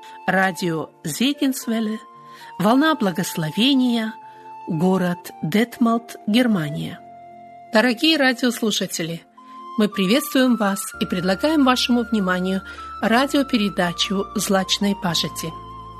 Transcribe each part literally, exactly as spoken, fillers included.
радио Зегенсвелле, волна благословения, город Детмалт, Германия. Дорогие радиослушатели, мы приветствуем вас и предлагаем вашему вниманию радиопередачу «Злачной пажити».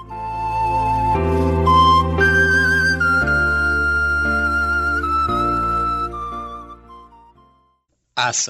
Аса.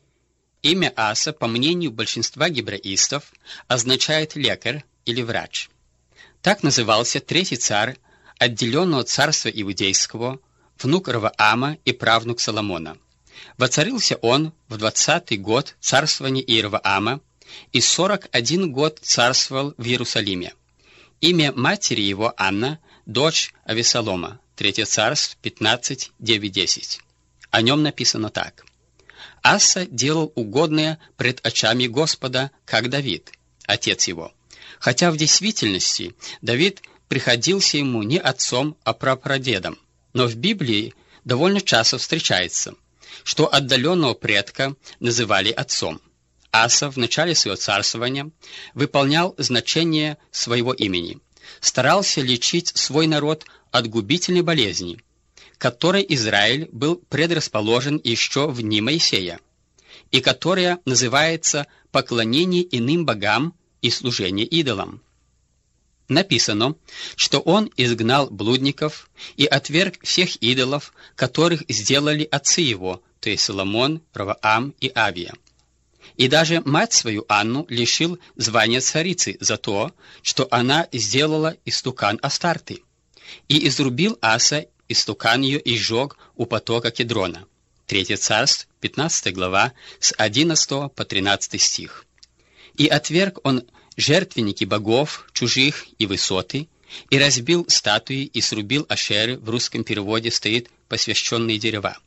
Имя Аса, по мнению большинства гебраистов, означает «лекарь» или «врач». Так назывался третий царь отделенного царства иудейского, внук Ровоама и правнук Соломона. Воцарился он в двадцатый год царствования Иеровоама и сорок один год царствовал в Иерусалиме. Имя матери его Анна, дочь Авесолома, третье царство пятнадцать, девять, десять. О нем написано так. Аса делал угодное пред очами Господа, как Давид, отец его. Хотя в действительности Давид приходился ему не отцом, а прапрадедом. Но в Библии довольно часто встречается, что отдаленного предка называли отцом. Аса в начале своего царствования выполнял значение своего имени, старался лечить свой народ от губительной болезни, которой Израиль был предрасположен еще в дни Моисея, и которая называется «поклонение иным богам и служение идолам». Написано, что он изгнал блудников и отверг всех идолов, которых сделали отцы его, то есть Соломон, Ровоам и Авия. И даже мать свою Анну лишил звания царицы за то, что она сделала истукан Астарты. И изрубил Аса истукан ее и сжег у потока Кедрона. Третье царство, пятнадцатая глава, с одиннадцатого по тринадцатый стих. И отверг он жертвенники богов, чужих и высоты, и разбил статуи, и срубил ашеры, в русском переводе стоит «посвященные дерева».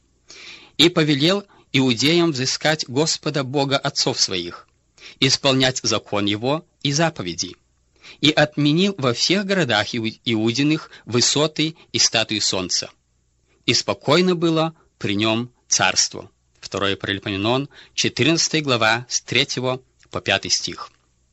И повелел иудеям взыскать Господа Бога отцов своих, исполнять закон его и заповеди, и отменил во всех городах Иудиных высоты и статуи солнца. И спокойно было при нем царство. Второе Паралипоменон, четырнадцатая глава, с третьего по пятый стих.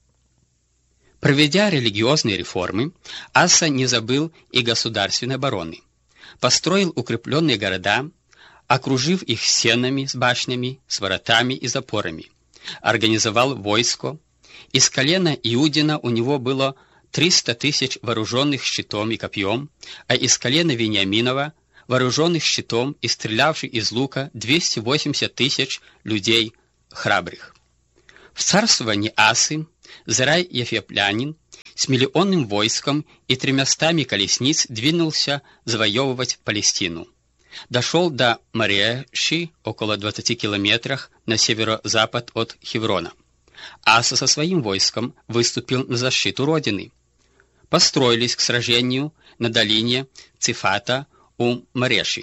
Проведя религиозные реформы, Аса не забыл и государственной обороны. Построил укрепленные города, окружив их стенами с башнями, с воротами и запорами. Организовал войско. Из колена Иудина у него было триста тысяч вооруженных щитом и копьем, а из колена Вениаминова вооруженных щитом и стрелявших из лука двести восемьдесят тысяч людей храбрых. В царствовании Асы Зарай Ефеплянин с миллионным войском и тремястами колесниц двинулся завоевывать Палестину. Дошел до Мареши, около двадцати километрах на северо-запад от Хеврона. Аса со своим войском выступил на защиту родины. Построились к сражению на долине Цифата у Мареши.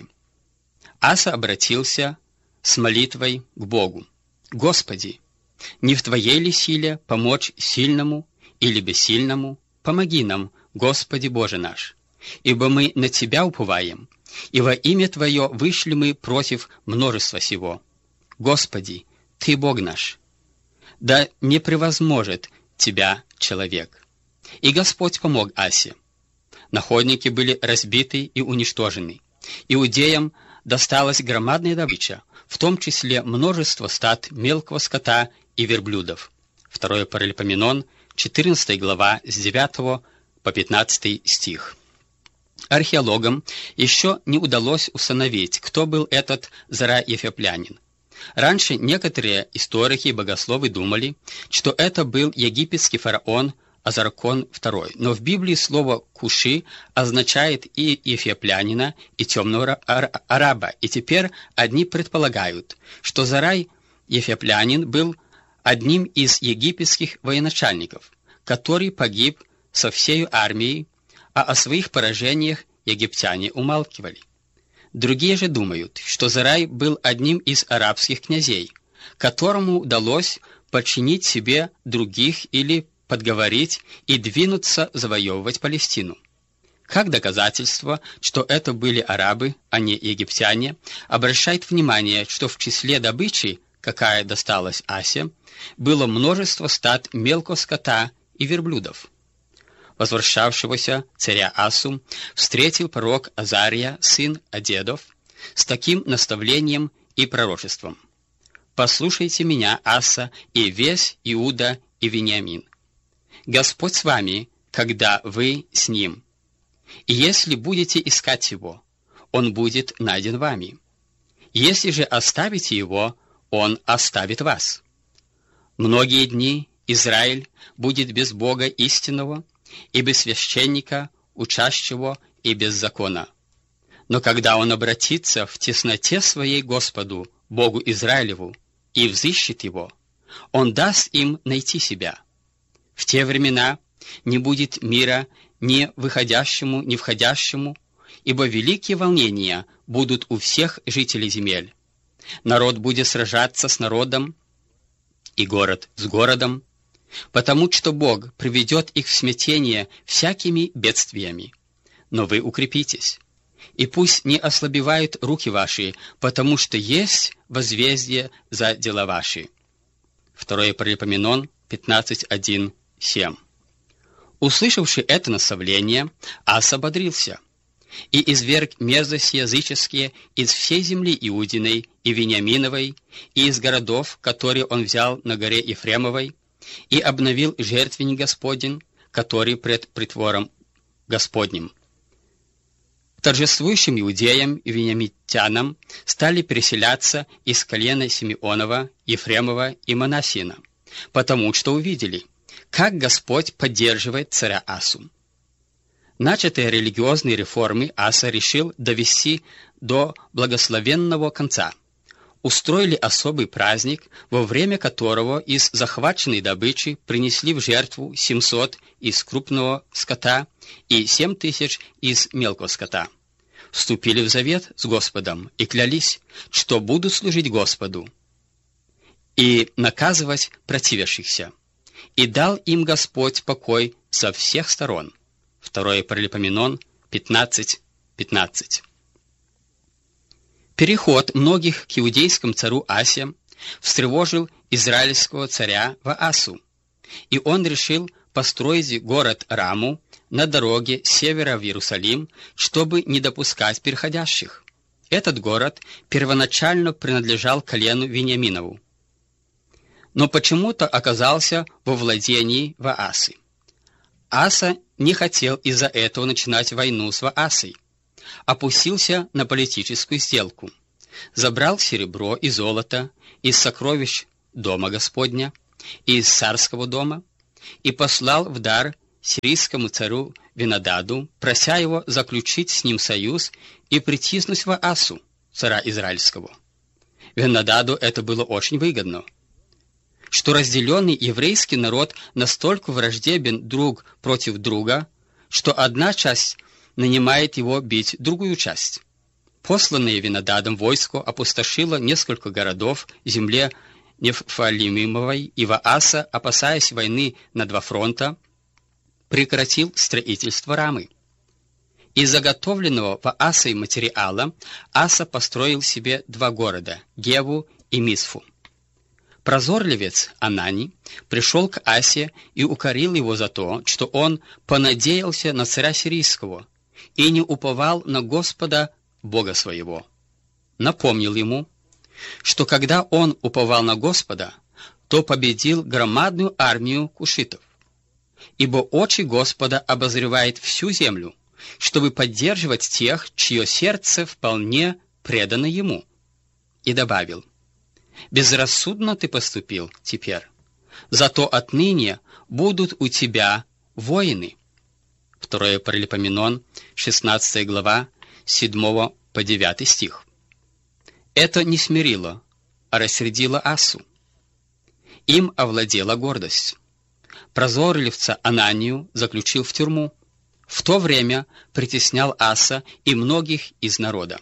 Аса обратился с молитвой к Богу. «Господи, не в Твоей ли силе помочь сильному или бессильному? Помоги нам, Господи Боже наш, ибо мы на Тебя уповаем, и во имя Твое вышли мы против множества сего. Господи, Ты Бог наш, да не превозможет Тебя человек». И Господь помог Асе. Находники были разбиты и уничтожены. Иудеям досталась громадная добыча, в том числе множество стад мелкого скота и верблюдов. Второе Паралипоменон, четырнадцатая глава, с девятого по пятнадцатый стих. Археологам еще не удалось установить, кто был этот Зарай Ефеплянин. Раньше некоторые историки и богословы думали, что это был египетский фараон Азаркон второй, но в Библии слово «куши» означает и ефеоплянина, и темного араба, и теперь одни предполагают, что Зарай Ефеоплянин был одним из египетских военачальников, который погиб со всей армией, а о своих поражениях египтяне умалкивали. Другие же думают, что Зарай был одним из арабских князей, которому удалось подчинить себе других или подговорить и двинуться завоевывать Палестину. Как доказательство, что это были арабы, а не египтяне, обращает внимание, что в числе добычи, какая досталась Асе, было множество стад мелкого скота и верблюдов. возвращавшегося царя Асу, встретил пророк Азария, сын Одедов, с таким наставлением и пророчеством: «Послушайте меня, Аса, и весь Иуда и Вениамин. Господь с вами, когда вы с ним. И если будете искать его, он будет найден вами. Если же оставите его, он оставит вас. Многие дни Израиль будет без Бога истинного и без священника, учащего и без закона. Но когда он обратится в тесноте своей Господу, Богу Израилеву, и взыщет его, он даст им найти себя. В те времена не будет мира ни выходящему, ни входящему, ибо великие волнения будут у всех жителей земель. Народ будет сражаться с народом, и город с городом, потому что Бог приведет их в смятение всякими бедствиями. Но вы укрепитесь, и пусть не ослабевают руки ваши, потому что есть возмездие за дела ваши». Второе Паралипоменон пятнадцать, один, семь. Услышавши это наставление, Аса ободрился и изверг мерзости языческие из всей земли Иудиной и Вениаминовой, и из городов, которые он взял на горе Ефремовой, и обновил жертвенник Господень, который пред притвором Господним. Торжествующим иудеям и вениамитянам стали переселяться из колена Симеонова, Ефремова и Манассиина, потому что увидели, как Господь поддерживает царя Асу. Начатые религиозные реформы Аса решил довести до благословенного конца. Устроили особый праздник, во время которого из захваченной добычи принесли в жертву семьсот из крупного скота и семь тысяч из мелкого скота. Вступили в завет с Господом и клялись, что будут служить Господу и наказывать противящихся. И дал им Господь покой со всех сторон. Второе Паралипоменон пятнадцать, пятнадцать. Переход многих к иудейскому царю Асе встревожил израильского царя Ваасу, и он решил построить город Раму на дороге с севера в Иерусалим, чтобы не допускать переходящих. Этот город первоначально принадлежал колену Вениаминову, но почему-то оказался во владении Ваасы. Аса не хотел из-за этого начинать войну с Ваасой, опустился на политическую сделку, забрал серебро и золото из сокровищ дома Господня и из царского дома и послал в дар сирийскому царю Венададу, прося его заключить с ним союз и притиснуть Ваасу, царя израильского. Венададу это было очень выгодно, что разделенный еврейский народ настолько враждебен друг против друга, что одна часть нанимает его бить другую часть. Посланное Венададом войско опустошило несколько городов в земле Нефалимимовой, и Вааса, опасаясь войны на два фронта, прекратил строительство Рамы. Из заготовленного Ваасой материала Аса построил себе два города – Геву и Мисфу. Прозорливец Анани пришел к Асе и укорил его за то, что он понадеялся на царя сирийского и не уповал на Господа Бога своего. Напомнил ему, что когда он уповал на Господа, то победил громадную армию кушитов, ибо очи Господа обозревает всю землю, чтобы поддерживать тех, чье сердце вполне предано ему. И добавил: «Безрассудно ты поступил теперь, зато отныне будут у тебя воины». Второе Паралипоменон, шестнадцатая глава, с седьмого по девятый стих. Это не смирило, а рассердило Асу. Им овладела гордость. Прозорливца Ананию заключил в тюрьму. В то время притеснял Аса и многих из народа.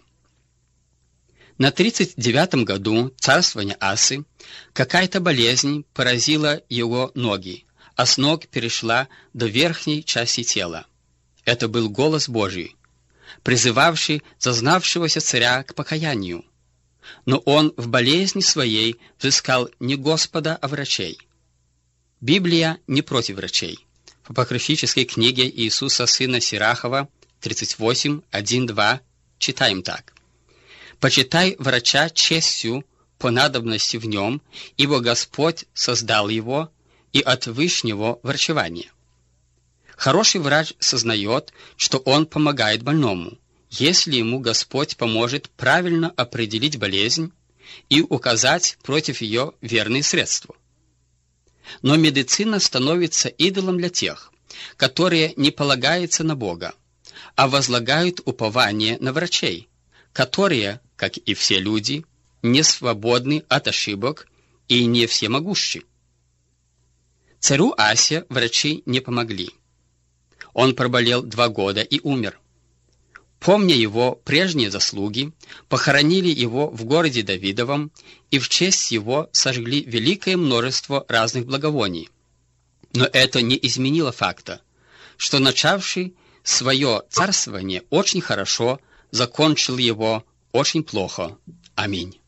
На тридцать девятом году царствования Асы какая-то болезнь поразила его ноги, а с ног перешла до верхней части тела. Это был голос Божий, призывавший зазнавшегося царя к покаянию. Но он в болезни своей взыскал не Господа, а врачей. Библия не против врачей. в апокрифической книге Иисуса сына Сирахова тридцать восемь, один, два читаем так. «Почитай врача честью по надобности в нем, ибо Господь создал его, и от Вышнего врачевания». Хороший врач сознает, что он помогает больному, если ему Господь поможет правильно определить болезнь и указать против ее верные средства. Но медицина становится идолом для тех, которые не полагаются на Бога, а возлагают упование на врачей, которые, как и все люди, не свободны от ошибок и не всемогущи. Царю Асе врачи не помогли. Он проболел два года и умер. Помня его прежние заслуги, похоронили его в городе Давидовом и в честь его сожгли великое множество разных благовоний. Но это не изменило факта, что начавший свое царствование очень хорошо, закончил его очень плохо. Аминь.